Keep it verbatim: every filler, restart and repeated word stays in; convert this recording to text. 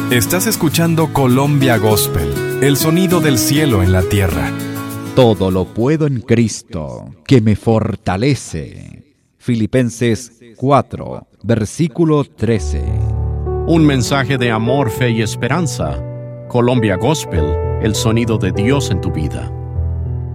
Estás escuchando Colombia Gospel, el sonido del cielo en la tierra. Todo lo puedo en Cristo, que me fortalece. Filipenses cuatro, versículo trece. Un mensaje de amor, fe y esperanza. Colombia Gospel, el sonido de Dios en tu vida.